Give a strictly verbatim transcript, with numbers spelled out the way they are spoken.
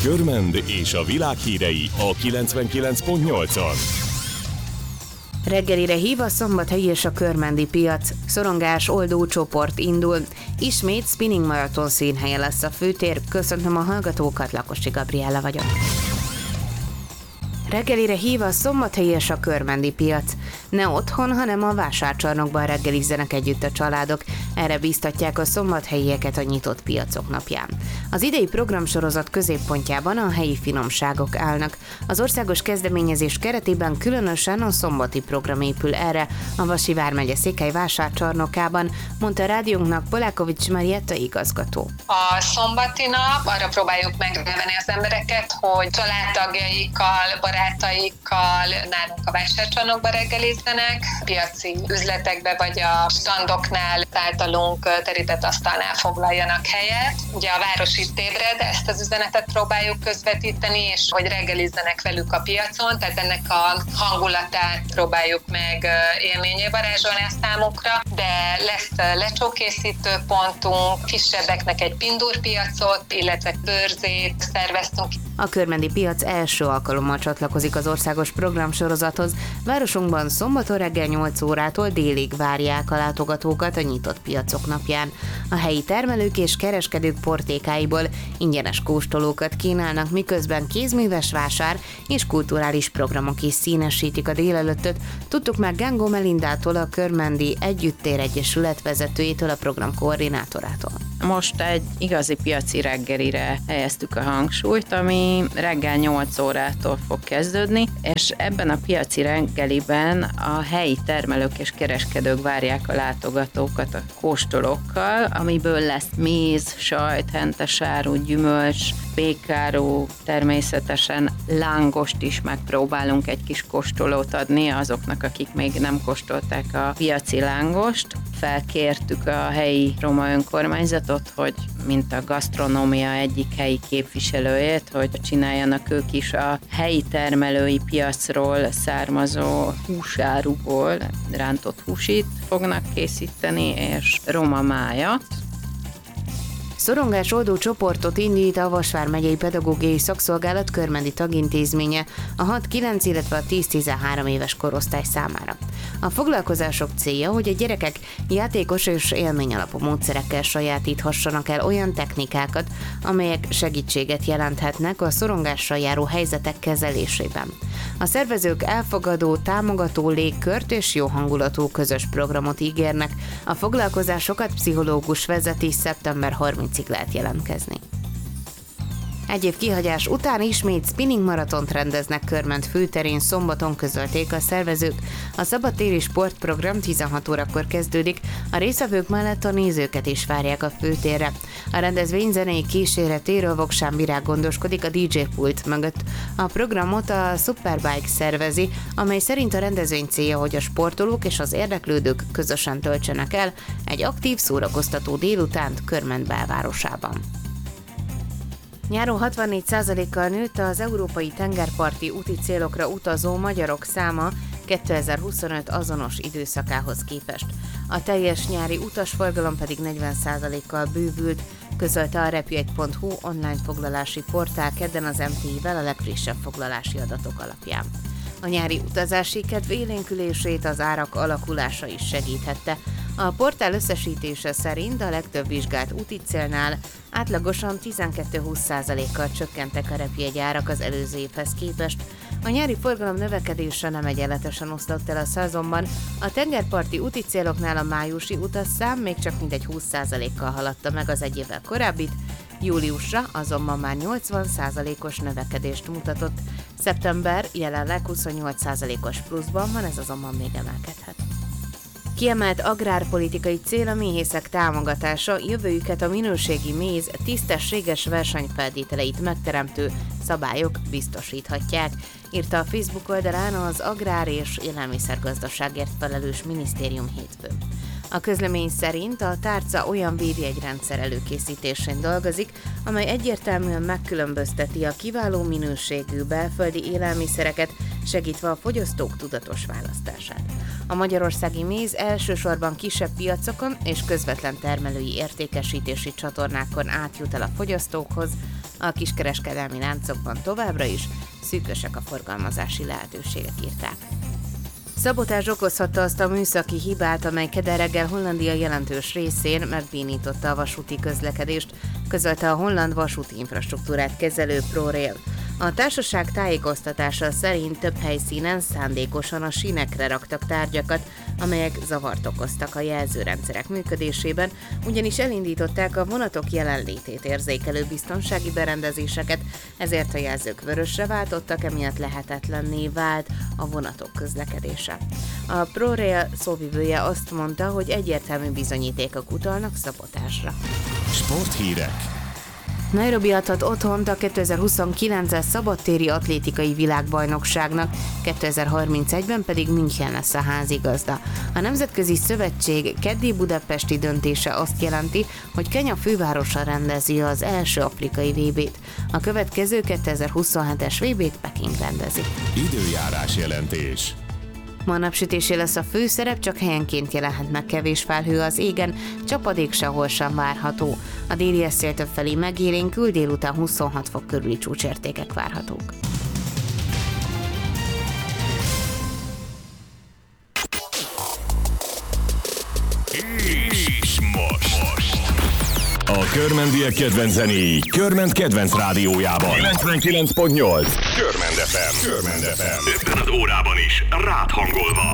Körmend és a világ hírei a kilencvenkilenc pont nyolcon. Reggelire hív a szombathelyi és a körmendi piac. Szorongás oldó csoport indul. Ismét spinning maraton színhelye lesz a főtér. Köszöntöm a hallgatókat, Lakosi Gabriella vagyok. Reggelire hív a szombathelyi és a körmendi piac. Ne otthon, hanem a vásárcsarnokban reggelizzenek együtt a családok. Erre bíztatják a szombathelyieket a nyitott piacok napján. Az idei programsorozat középpontjában a helyi finomságok állnak. Az országos kezdeményezés keretében különösen a szombati program épül erre, a Vasi vármegye Székely vásárcsarnokában, mondta a rádiónknak Polákovics Marietta igazgató. A szombati nap, arra próbáljuk megvenni az embereket, hogy családtagjaikkal, barátaikkal nálunk a vásárcsarnokba reggelizzenek, piaci üzletekbe vagy a standoknál általunk terített asztalnál foglaljanak helyet. Ugye a város itt ébred, ezt az üzenetet próbáljuk közvetíteni, és hogy reggelizzenek velük a piacon, tehát ennek a hangulatát próbáljuk meg élményé varázsolni a számukra, de lesz lecsókészítő pontunk, kisebbeknek egy pindurpiacot, illetve bőrzét szerveztünk. A körmendi piac első alkalommal csatlakozik az országos programsorozathoz. Városunkban szombaton reggel nyolc órától délig várják a látogatókat a nyitott piacok napján. A helyi termelők és kereskedők portékáiból ingyenes kóstolókat kínálnak, miközben kézműves vásár és kulturális programok is színesítik a délelőttöt. Tudtuk meg Gangó Melindától, a Körmendi Együttér Egyesület vezetőjétől, a program koordinátorától. Most egy igazi piaci reggelire helyeztük a hangsúlyt, ami reggel nyolc órától fog kezdődni, és ebben a piaci reggeliben a helyi termelők és kereskedők várják a látogatókat a kóstolókkal, amiből lesz méz, sajt, hentesáru, gyümölcs, pékáru, természetesen lángost is megpróbálunk egy kis kóstolót adni azoknak, akik még nem kóstolták a piaci lángost. Felkértük a helyi roma önkormányzatot, hogy mint a gasztronómia egyik helyi képviselőjét, hogy csináljanak ők is a helyi termelői piacról származó húsáruból rántott húsit fognak készíteni, és roma májat. Szorongás oldó csoportot indít a Vas vármegyei Pedagógiai Szakszolgálat körmendi tagintézménye a hat-kilenc, illetve a tíz-tizenhárom éves korosztály számára. A foglalkozások célja, hogy a gyerekek játékos és élményalapú módszerekkel sajátíthassanak el olyan technikákat, amelyek segítséget jelenthetnek a szorongással járó helyzetek kezelésében. A szervezők elfogadó, támogató légkört és jó hangulatú közös programot ígérnek. A foglalkozásokat pszichológus vezeti, szeptember harmincadikáig lehet jelentkezni. Egy év kihagyás után ismét spinning maratont rendeznek Körmend főterén, szombaton közölték a szervezők. A szabadtéri sportprogram tizenhat órakor kezdődik, a résztvevők mellett a nézőket is várják a főtérre. A rendezvény zenei kíséretéről Voksán Virág gondoskodik a dé dzsé pult mögött. A programot a Superbike szervezi, amely szerint a rendezvény célja, hogy a sportolók és az érdeklődők közösen töltsenek el egy aktív, szórakoztató délutánt Körmend belvárosában. Nyáron hatvannégy százalékkal nőtt az európai tengerparti úti célokra utazó magyarok száma kétezer-huszonöt azonos időszakához képest. A teljes nyári utasforgalom pedig negyven százalékkal bővült, közölte a repjegy pont hu online foglalási portál kedden az em té i-vel a legfrissebb foglalási adatok alapján. A nyári utazási kedv élénkülését az árak alakulása is segíthette. A portál összesítése szerint a legtöbb vizsgált úti célnál átlagosan tizenkettő-húsz százalékkal csökkentek a repjegyárak az előző évhez képest. A nyári forgalom növekedése nem egyenletesen oszlott el a szezonban. A tengerparti úti céloknál a májusi utasszám még csak mintegy húsz százalékkal haladta meg az egy évvel korábbit, júliusra azonban már nyolcvan százalékos növekedést mutatott. Szeptember jelenleg huszonnyolc százalékos pluszban van, ez azonban még emelkedhet. Kiemelt agrárpolitikai cél a méhészek támogatása, jövőjüket a minőségi méz tisztességes versenyfeltételeit megteremtő szabályok biztosíthatják, írta a Facebook oldalán az Agrár és Élelmiszergazdaságért felelős minisztérium hétfőn. A közlemény szerint a tárca olyan védjegyrendszer előkészítésén dolgozik, amely egyértelműen megkülönbözteti a kiváló minőségű belföldi élelmiszereket, segítve a fogyasztók tudatos választását. A magyarországi méz elsősorban kisebb piacokon és közvetlen termelői értékesítési csatornákon átjut el a fogyasztókhoz, A kiskereskedelmi láncokban továbbra is szűkösek a forgalmazási lehetőségek, írták. Szabotázs okozhatta azt a műszaki hibát, amely kedden reggel Hollandia jelentős részén megbénította a vasúti közlekedést, közölte a holland vasúti infrastruktúrát kezelő ProRail. A társaság tájékoztatása szerint több helyszínen szándékosan a sínekre raktak tárgyakat, amelyek zavart okoztak a jelzőrendszerek működésében, ugyanis elindították a vonatok jelenlétét érzékelő biztonsági berendezéseket, ezért a jelzők vörösre váltottak, emiatt lehetetlenné vált a vonatok közlekedése. A ProRail szóvivője azt mondta, hogy egyértelmű bizonyítékok utalnak szabotásra. Sporthírek. Nairobi adhat otthont a kétezer-huszonkilences szabadtéri atlétikai világbajnokságnak, kétezer-harmincegyben pedig München lesz a házigazda. A Nemzetközi Szövetség keddi budapesti döntése azt jelenti, hogy Kenya fővárosa rendezi az első afrikai vé bét. A következő kétezer-huszonhetes vé bét Peking rendezi. Időjárás jelentés. Ma napsütésé lesz a főszerep, csak helyenként jelenhet meg kevés felhő az égen, csapadék sehol sem várható. A déli szél többfelé megélénkül, délután huszonhat fok körüli csúcsértékek várhatók. És most. A körmendiek kedvenc zenéi Körment kedvenc rádiójában. kilencvenkilenc pont nyolc. Körmend ef em. Körmend ef em. Ebben az órában is rád hangolva.